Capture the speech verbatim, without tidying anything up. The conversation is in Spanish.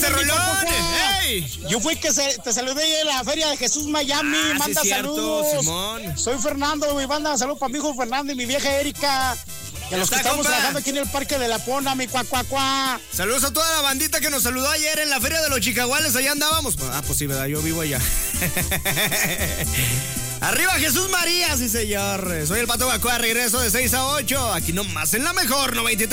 rolón. Hey. Yo fui que se, te saludé en la feria de Jesús Miami. Ah, manda sí, saludos. cierto, Simón. Soy Fernando, mi banda. Saludos para mi hijo Fernando y mi vieja Erika. Que los que está, estamos compa? trabajando aquí en el Parque de la Pona, mi cuacuacuá. Saludos a toda la bandita que nos saludó ayer en la Feria de los Chicaguales. Allá andábamos. Ah, pues sí, ¿verdad? Yo vivo allá. Arriba Jesús María, sí señor. Soy el Pato Bacoa, regreso de seis a ocho. Aquí nomás en la mejor noventa y tres.